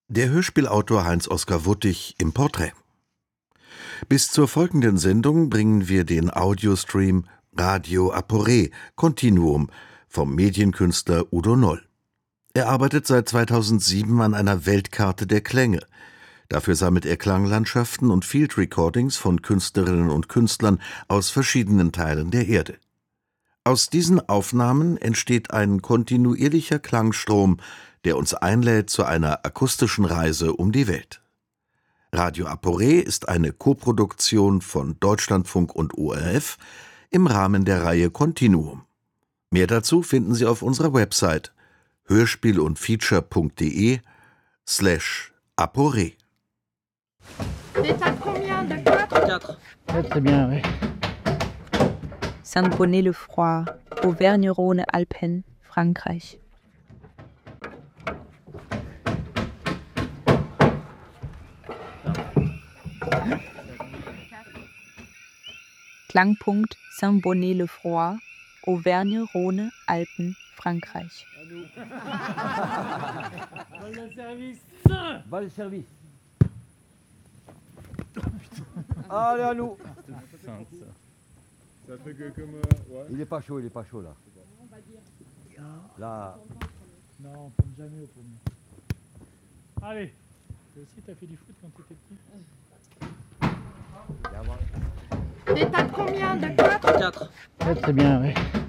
Der Hörspielautor Heinz-Oskar Wuttig im Porträt. Bis zur folgenden Sendung bringen wir den Audiostream Radio Aporé Continuum vom Medienkünstler Udo Noll. Er arbeitet seit 2007 an einer Weltkarte der Klänge. Dafür sammelt er Klanglandschaften und Field Recordings von Künstlerinnen und Künstlern aus verschiedenen Teilen der Erde. Aus diesen Aufnahmen entsteht ein kontinuierlicher Klangstrom, der uns einlädt zu einer akustischen Reise um die Welt. Radio Aporé ist eine Koproduktion von Deutschlandfunk und ORF im Rahmen der Reihe Continuum. Mehr dazu finden Sie auf unserer Website hörspielundfeature.de/Aporé. T'as combien de quatre? C'est bien, oui. Saint-Bonnet-le-Froid, Auvergne-Rhône-Alpes, Frankreich. Klangpunkt Saint-Bonnet-le-Froid, Auvergne-Rhône-Alpes, Frankreich. Va le service. Allez, à nous. Ça fait que comme... ouais. Il est pas chaud là. Là. Non, on tombe jamais au premier. Allez. Toi aussi, t'as fait du foot quand t'étais petit? T'as combien de quatre? C'est bien, oui.